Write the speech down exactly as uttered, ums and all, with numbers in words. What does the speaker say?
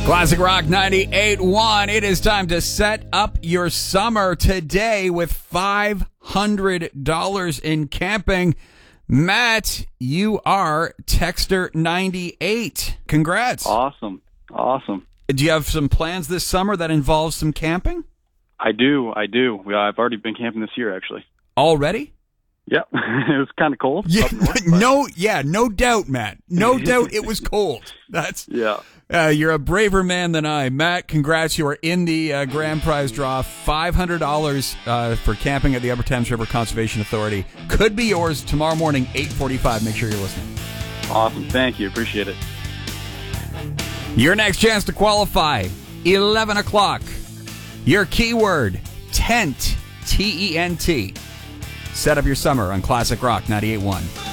Classic Rock ninety-eight point one. It is time to set up your summer today with five hundred dollars in camping. Matt, you are Texter ninety-eight. Congrats. Awesome. Awesome. Do you have some plans this summer that involves some camping? I do. I do. Yeah, I've already been camping this year, actually. Already? Yep. It was kind of cold. Yeah, up north, no, yeah, no doubt, Matt. No doubt it was cold. That's yeah. Uh, you're a braver man than I. Matt, congrats. You are in the uh, grand prize draw. five hundred dollars uh, for camping at the Upper Thames River Conservation Authority. Could be yours tomorrow morning, eight forty-five. Make sure you're listening. Awesome. Thank you. Appreciate it. Your next chance to qualify, eleven o'clock. Your keyword, tent, T E N T. Set up your summer on Classic Rock ninety-eight point one.